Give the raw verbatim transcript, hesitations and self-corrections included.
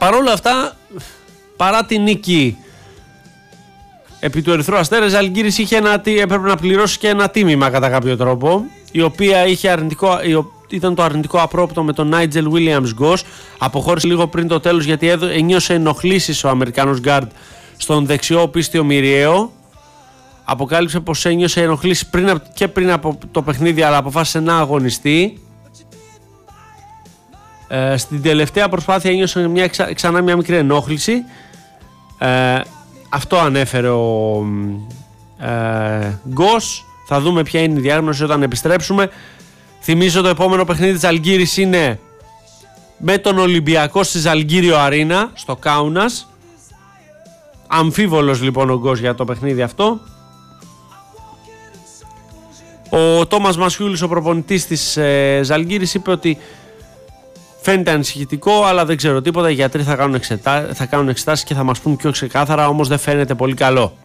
παρόλα αυτά, παρά την νίκη επί του Ερυθρού Αστέρα, Ζαλγκίρις είχε ένα, έπρεπε να πληρώσει και ένα τίμημα κατά κάποιο τρόπο, η οποία είχε αρνητικό, ήταν το αρνητικό απρόπτο με τον Νάιτζελ Βίλιαμς Γκος. Αποχώρησε λίγο πριν το τέλος γιατί ένιωσε ενοχλήσεις ο Αμερικανός γκάρντ στον δεξιό πίστιο μυριαίο. Αποκάλυψε πως ένιωσε ενοχλήσεις πριν, και πριν από το παιχνίδι, αλλά αποφάσισε να αγωνιστεί. Ε, στην τελευταία προσπάθεια ένιωσε μια, ξανά μια μικρή ενόχληση. Ε, αυτό ανέφερε ο ε, Γκος. Θα δούμε ποια είναι η διάγνωση όταν επιστρέψουμε. Θυμίζω το επόμενο παιχνίδι της Ζαλγκίρις είναι με τον Ολυμπιακό στη Ζαλγκίριο Αρίνα στο Κάουνας. Αμφίβολος λοιπόν ο Γκος για το παιχνίδι αυτό. Ο Τόμας Μασιούλης, ο προπονητής της ε, Ζαλγκίρις, είπε ότι φαίνεται ανησυχητικό, αλλά δεν ξέρω τίποτα. Οι γιατροί θα κάνουν, εξετά... θα κάνουν εξετάσεις και θα μας πούν πιο ξεκάθαρα, όμως δεν φαίνεται πολύ καλό.